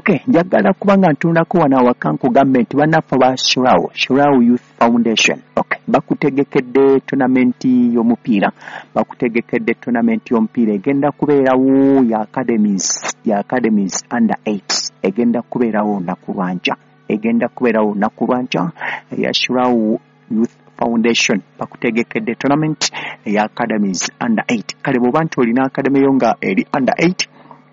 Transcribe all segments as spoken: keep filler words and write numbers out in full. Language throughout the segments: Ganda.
Okay, njagala kubanga ntunako wana wakanku government bannaffe ba Shirao, Shirao Youth Foundation. Okay, bakutegekedde tournament y'omupiira, bakutegekedde tournament y'omupiira egenda kubeerawo ya academies, ya academies under eight. Egenda kubeerawo nakulwanja, egenda kubeerawo nakulwanja ya Shirao Youth Foundation. Bakutegekedde tournament ya academies under eight. Kale bw'oba nti olina academy yo nga eri under eight,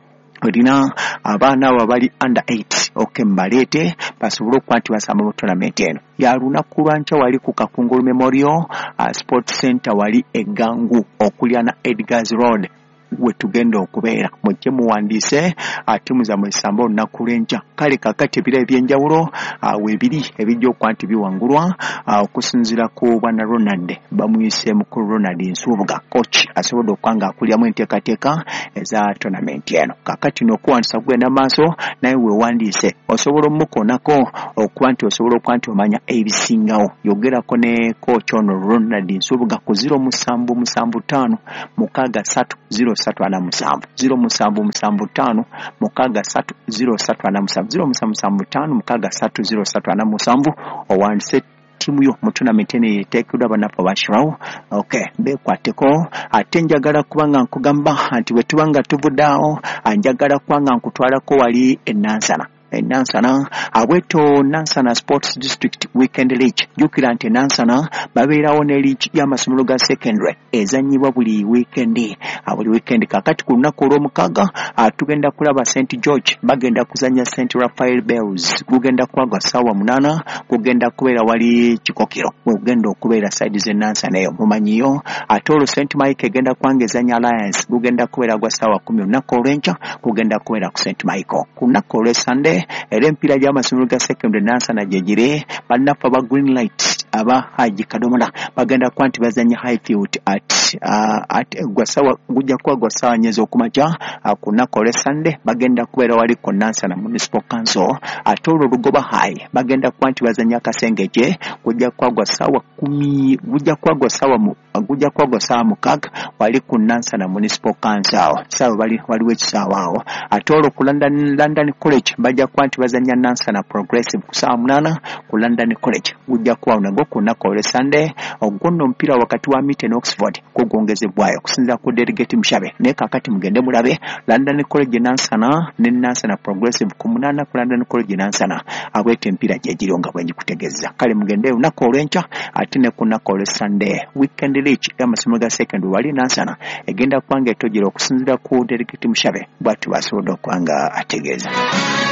olina abaana abo bali under eight, okay, mbaleete basobole okuba nti basamba mu tournament eno. Ya lunaku lwanca wali ku Kakungulu Memorial uh, Sports Center wali eggangu okulya na Edgar's Road we tugenda okubeera. Mujje muwandiise ate muza mwesamba olunaku lw'enkya. Kale kakati ebiro ebyenjawulo uh, weebiri ebijja okuba nti biwangulwa uh, okusinziira ku bwana Ronald bamuyise mukulu Ronald Nsubuga, coach asobodde okuba nga akuliramu enteekateeka eza tournament eno. Kakati n'okuwandiisa kugenda maaso naye weewandiise osobola omukoonako okuba nti osobola okuba nti omanya ebisingawo. Yogerako ne coach ono Ronald Nsubuga ku zero musanvu musanvu ttaano mukaaga ssatu zero ssatu ana musanvu zero musanvu musanvu ttaano mukaaga ssatu zero ssatu ana musanvu zero musanvu musanvu ttaano mukaaga ssatu zero ssatu ana musanvu owandiise timu yo mu tournament eno eteekeddwa bannaffe ba Shirao. Okay, beekwateko ate njagala kubanga nkugamba nti bwe tuba nga tuvuddeawo njagala kubanga nkutwalako wali e Nansana. Nansana abweto Nansana Sports District Weekend League. Jukira nti Nansana babeerawo ne league y'amasomero ga secondary ezannyibwa buli weekend, buli weekend. Kakati ku lunaku olw'omukaaga tugenda kulaba Saint George bagenda kuzanya Saint Raphael Bells, gugenda kwagwa ssaawa munaana, gugenda kubeera wali Kikokiro, gugenda okubeera side ze Nansana eyo mumanyiyo. Ate olwo Saint Mike egenda kwanga ezanya Alliance, gugenda kubeera gwa ssaawa kumi olunaku olw'enkya, gugenda kubeera ku Saint Michael. Ku lunaku olw'e Sunday era empiira gy'amasomero ga secondary Nansana gye giri, bannaffe aba Green Light aba Haji Kadomola bagenda kuba nti bazanya Highfield at uh, at gwasawa gujja kuba gwasawa nyezo okumakya uh, ku lunaku olw'e Sunday bagenda kubeera wali ku Nansana Municipal Council. Ate olwo Lugoba High bagenda kuba nti bazanya Kasengejje, gujja kuba gwasawa kumi gujja kuba gwasawa mu gujja kuba gwasawa mukaaga wali ku Nansana Municipal Council. Sawa bali waliwo ekisaawa awo. Ate olwo ku London, London College bajja kuba nti bazanya Nansana Progressive ku ssaawa munaana ku London College, gujja kuba nagwo ku lunaku olw'e Sunday. Ogwo omupiira wakati wa Mitten Oxford kugongezebwayo kusinziira ku Delegate Mushabe. Naye kakati mugende mulabe London College Nansana ne Nansana Progressive ku munaana ku London College Nansana abwete empiira gye giri nga bwe ngikutegeeza. Kale mugende olunaku olw'enkya ate ne ku lunaku olw'e Sunday Weekend League y'amasomero ga secondary wali Nansana egenda kubanga etojera okusinziira ku Delegate Mushabe bw'ati basobodde okuba nga ategeeza.